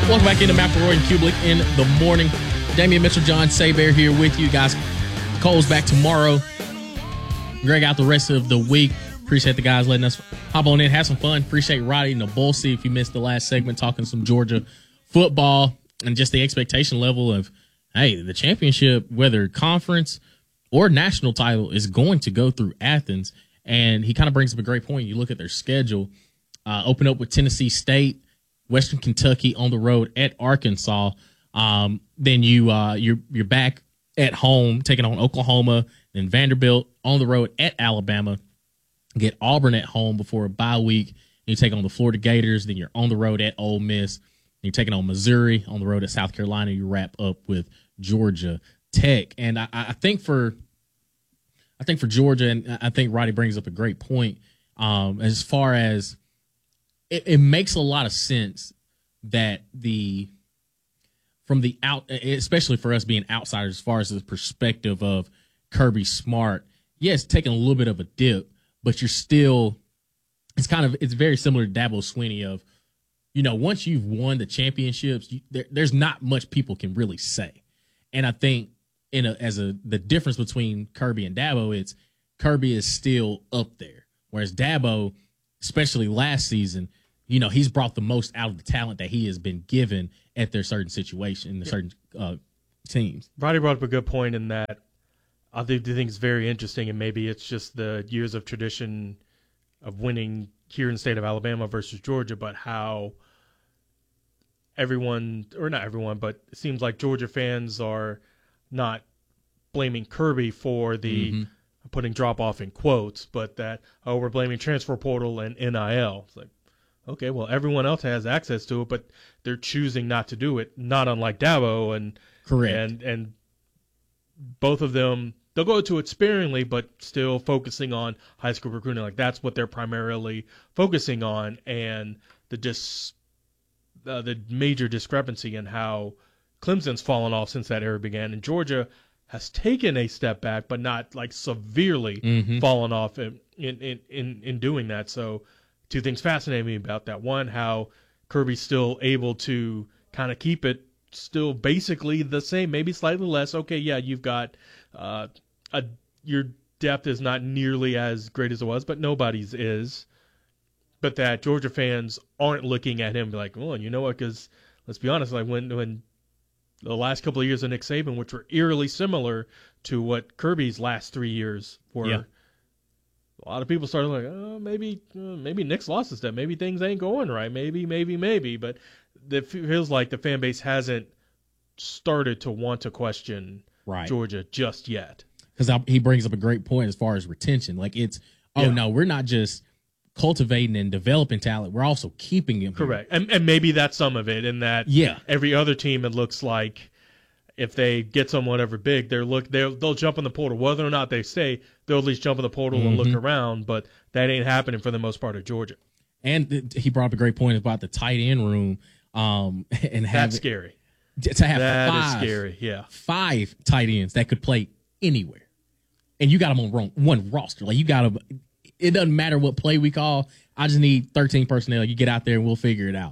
Welcome back into McElroy and Kublik in the morning. Damian Mitchell, John Saybear here with you guys. Cole's back tomorrow. Greg out the rest of the week. Appreciate the guys letting us hop on in, have some fun. Appreciate Roddy and the Bullseye if you missed the last segment talking some Georgia football and just the expectation level of, hey, the championship, whether conference or national title, is going to go through Athens. And he kind of brings up a great point. You look at their schedule, open up with Tennessee State, Western Kentucky on the road at Arkansas. Then you're back at home taking on Oklahoma, then Vanderbilt on the road at Alabama. Get Auburn at home before a bye week. You take on the Florida Gators. Then you're on the road at Ole Miss. You're taking on Missouri on the road at South Carolina. You wrap up with Georgia Tech. And I think for Georgia, and I think Roddy brings up a great point as far as it makes a lot of sense that from the out, especially for us being outsiders, as far as the perspective of Kirby Smart, yes, taking a little bit of a dip, but you're still, it's very similar to Dabo Swinney of, once you've won the championships, there's not much people can really say. And I think the difference between Kirby and Dabo, it's Kirby is still up there, whereas Dabo, especially last season, he's brought the most out of the talent that he has been given at their certain situation, the certain teams. Roddy brought up a good point in that I think it's very interesting, and maybe it's just the years of tradition of winning here in the state of Alabama versus Georgia, but how everyone, or not everyone, but it seems like Georgia fans are not blaming Kirby for the putting drop-off in quotes, but that, we're blaming transfer portal and NIL. It's like, okay, well, everyone else has access to it, but they're choosing not to do it, not unlike Dabo. And correct. And both of them, they'll go to it sparingly, but still focusing on high school recruiting. Like, that's what they're primarily focusing on. And the major discrepancy in how Clemson's fallen off since that era began. And Georgia has taken a step back, but not like severely fallen off in doing that. So two things fascinate me about that. One, how Kirby's still able to kind of keep it still basically the same, maybe slightly less. Okay, yeah, you've got your depth is not nearly as great as it was, but nobody's is. But that Georgia fans aren't looking at him like, well, you know what? Because let's be honest, like when the last couple of years of Nick Saban, which were eerily similar to what Kirby's last 3 years were. Yeah. A lot of people started like, oh, maybe Nick's lost his step. Maybe things ain't going right. Maybe. But it feels like the fan base hasn't started to want to question Georgia just yet. Because he brings up a great point as far as retention. Like no, we're not just cultivating and developing talent. We're also keeping him. Correct. And maybe that's some of it in that every other team, it looks like, if they get someone ever big, they'll jump in the portal. Whether or not they stay, they'll at least jump in the portal and look around. But that ain't happening for the most part of Georgia. And he brought up a great point about the tight end room. And that's scary. To have that is scary. Yeah, 5 tight ends that could play anywhere, and you got them on one roster. Like, you got them. It doesn't matter what play we call. I just need 13 personnel. You get out there and we'll figure it out.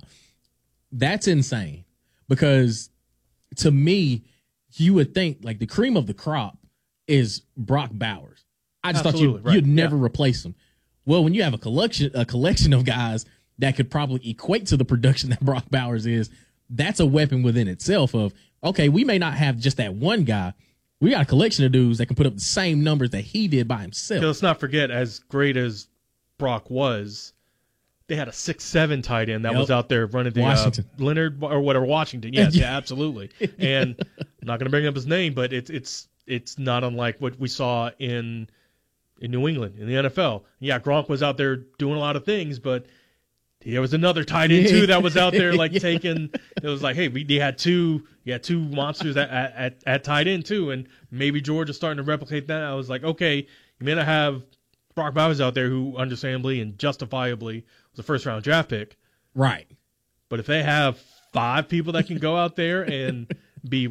That's insane, because to me, you would think like the cream of the crop is Brock Bowers. I just thought you'd never replace him. Well, when you have a collection of guys that could probably equate to the production that Brock Bowers is, that's a weapon within itself of, okay, we may not have just that one guy. We got a collection of dudes that can put up the same numbers that he did by himself. Let's not forget, as great as Brock was, they had a 6'7" tight end that was out there running the Washington. Leonard or whatever, Washington. Yes, yeah, absolutely. And I'm not going to bring up his name, but it's not unlike what we saw in New England in the NFL. Yeah, Gronk was out there doing a lot of things, but there was another tight end too that was out there like taking. It was like, hey, you had two monsters at tight end too, and maybe Georgia's starting to replicate that. I was like, okay, you may not have Brock Bowers out there, who understandably and justifiably was a first-round draft pick. Right. But if they have 5 people that can go out there and be,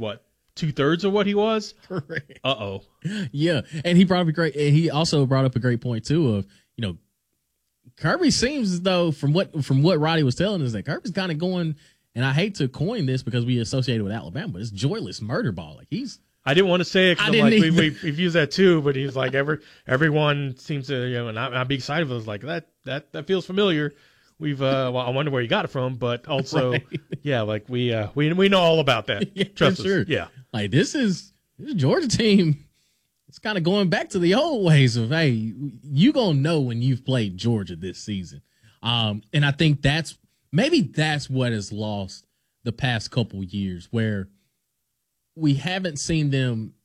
2/3 of what he was? Correct. Uh-oh. Yeah, and he also brought up a great point, too, of, Kirby seems as though, from what Roddy was telling us, that Kirby's kind of going and I hate to coin this because we associate it with Alabama, but it's joyless murder ball. Like I didn't want to say it because like, we've used that too, but he's like everyone seems to, and I'd be excited for it. Like that feels familiar. We've well, I wonder where you got it from, but also, right. Yeah, like we know all about that. Yeah, trust us. Sure. Yeah, like this is a Georgia team. It's kind of going back to the old ways of, hey, you gonna know when you've played Georgia this season, and I think that's what has lost the past couple years, where we hadn't seen them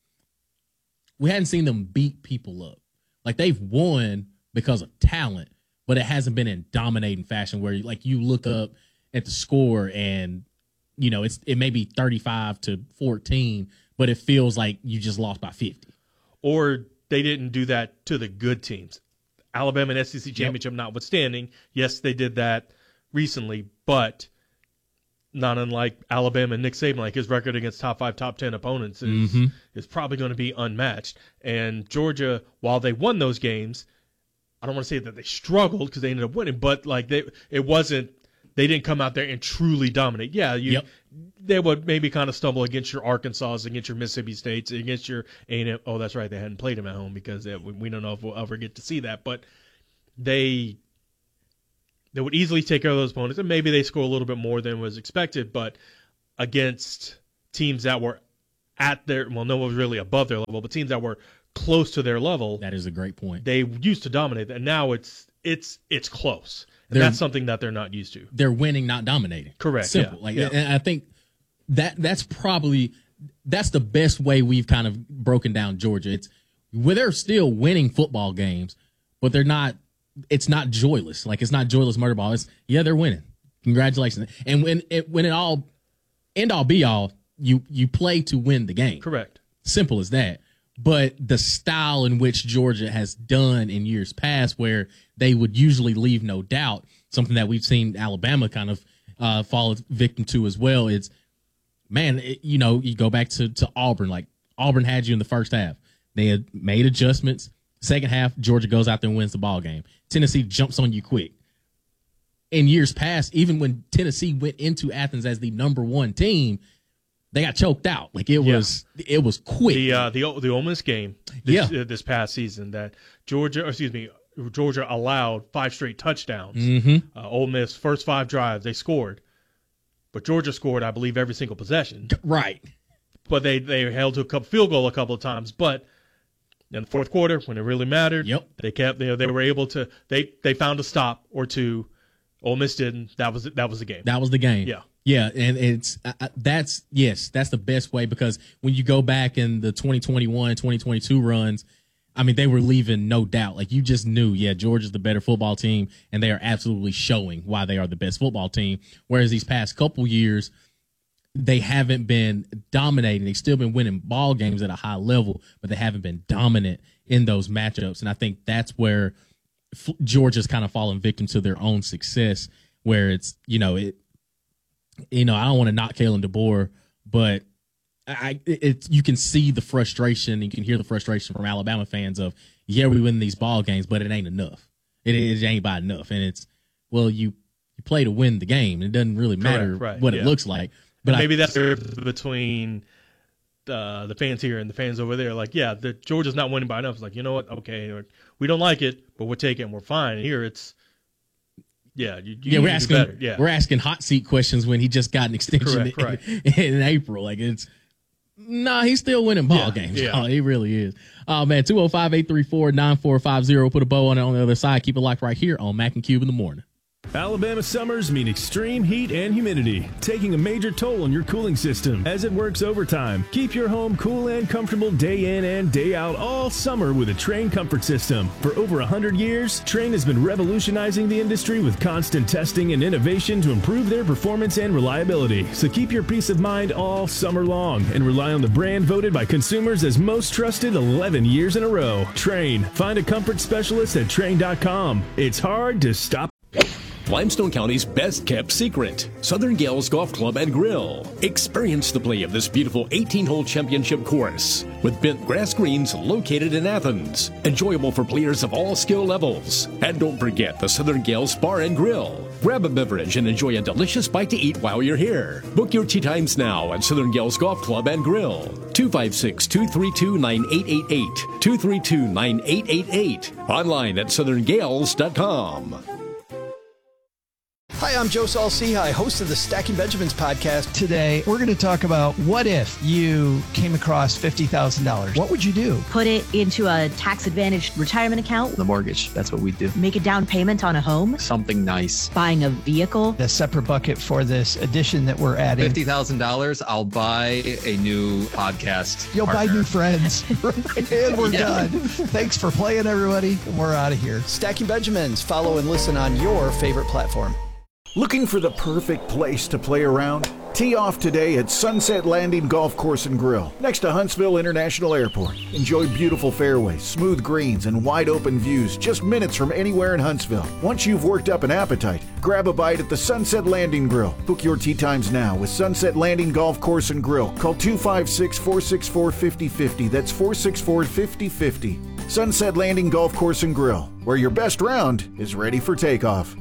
beat people up. Like they've won because of talent, but it hasn't been in dominating fashion where like you look up at the score and it may be 35-14, but it feels like you just lost by 50. Or they didn't do that to the good teams. Alabama and SEC championship notwithstanding, yes, they did that recently, but not unlike Alabama and Nick Saban, like his record against top 5, top 10 opponents is probably going to be unmatched. And Georgia, while they won those games, I don't want to say that they struggled because they ended up winning, but like they didn't come out there and truly dominate. Yeah, they would maybe kind of stumble against your Arkansas, against your Mississippi States, against your A&M. Oh, that's right, they hadn't played them at home because we don't know if we'll ever get to see that. But they would easily take care of those opponents, and maybe they score a little bit more than was expected. But against teams that were at their no one was really above their level, but teams that were close to their level. That is a great point. They used to dominate, and now it's close. And that's something that they're not used to. They're winning, not dominating. Correct. Simple. Yeah. And I think that's the best way we've kind of broken down Georgia. It's where they're still winning football games, but it's not joyless. Like it's not joyless murder ball. They're winning. Congratulations. And when it all end all be all, you play to win the game. Correct. Simple as that. But the style in which Georgia has done in years past, where they would usually leave no doubt, something that we've seen Alabama kind of fall victim to as well. It's, man, you go back to Auburn. Like Auburn had you in the first half. They had made adjustments. Second half, Georgia goes out there and wins the ball game. Tennessee jumps on you quick. In years past, even when Tennessee went into Athens as the number 1 team, they got choked out. Like it was quick. The Ole Miss game this past season that Georgia allowed 5 straight touchdowns. Mm-hmm. Ole Miss first 5 drives they scored, but Georgia scored I believe every single possession. Right. But they held to a field goal a couple of times. But in the fourth quarter when it really mattered, they kept they were able to they found a stop or two. Ole Miss didn't. That was the game. That was the game. Yeah. Yeah, and it's that's the best way, because when you go back in the 2021, 2022 runs, I mean, they were leaving no doubt. Like you just knew, Georgia's the better football team, and they are absolutely showing why they are the best football team. Whereas these past couple years, they haven't been dominating. They've still been winning ball games at a high level, but they haven't been dominant in those matchups. And I think that's where Georgia's kind of fallen victim to their own success, where it's, I don't want to knock Kalen DeBoer, but you can see the frustration, you can hear the frustration from Alabama fans of, we win these ball games, but it ain't enough. It ain't by enough. And it's, well, you play to win the game. It doesn't really matter what it looks like. But maybe that's between the fans here and the fans over there. Like, the Georgia's not winning by enough. It's like, you know what? Okay, we don't like it, but we'll take it and we're fine. And here it's, we're asking better. Yeah, we're asking hot seat questions when he just got an extension in April. Like he's still winning ball games. Yeah. Oh, he really is. Oh man, 205-834-9450. Put a bow on it on the other side. Keep it locked right here on Mac and Cube in the morning. Alabama summers mean extreme heat and humidity, taking a major toll on your cooling system as it works overtime. Keep your home cool and comfortable day in and day out all summer with a Trane comfort system. For over 100 years, Trane has been revolutionizing the industry with constant testing and innovation to improve their performance and reliability. So keep your peace of mind all summer long and rely on the brand voted by consumers as most trusted 11 years in a row. Trane. Find a comfort specialist at Trane.com. It's hard to stop. Limestone County's best-kept secret, Southern Gales Golf Club and Grill. Experience the play of this beautiful 18-hole championship course with bent grass greens located in Athens. Enjoyable for players of all skill levels. And don't forget the Southern Gales Bar and Grill. Grab a beverage and enjoy a delicious bite to eat while you're here. Book your tea times now at Southern Gales Golf Club and Grill. 256-232-9888. 232-9888. Online at southerngales.com. Hi, I'm Joe Saul-Sehy, host of the Stacking Benjamins podcast. Today, we're going to talk about what if you came across $50,000? What would you do? Put it into a tax-advantaged retirement account. The mortgage. That's what we do. Make a down payment on a home. Something nice. Buying a vehicle. A separate bucket for this addition that we're adding. $50,000, I'll buy a new podcast. You'll partner. buy new friends. And we're done. Thanks for playing, everybody. We're out of here. Stacking Benjamins. Follow and listen on your favorite platform. Looking for the perfect place to play around? Tee off today at Sunset Landing Golf Course and Grill, next to Huntsville International Airport. Enjoy beautiful fairways, smooth greens, and wide open views just minutes from anywhere in Huntsville. Once you've worked up an appetite, grab a bite at the Sunset Landing Grill. Book your tee times now with Sunset Landing Golf Course and Grill. Call 256-464-5050. That's 464-5050. Sunset Landing Golf Course and Grill, where your best round is ready for takeoff.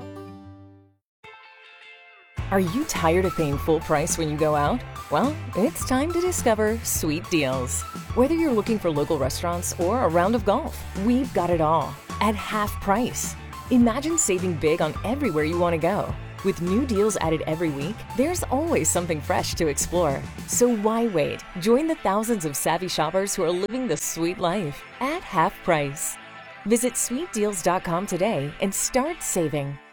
Are you tired of paying full price when you go out? Well, it's time to discover Sweet Deals. Whether you're looking for local restaurants or a round of golf, we've got it all at half price. Imagine saving big on everywhere you want to go. With new deals added every week, there's always something fresh to explore. So why wait? Join the thousands of savvy shoppers who are living the sweet life at half price. Visit sweetdeals.com today and start saving.